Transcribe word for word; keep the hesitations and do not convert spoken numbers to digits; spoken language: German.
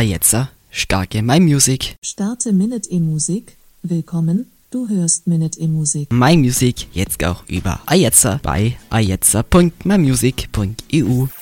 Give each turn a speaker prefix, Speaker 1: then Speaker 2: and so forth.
Speaker 1: Ajetzer, starke My Music.
Speaker 2: Starte Minute E-Musik. Willkommen, du hörst Minute E-Musik.
Speaker 1: My Music jetzt auch über Ajetzer bei ajetzer punkt mymusic punkt e u.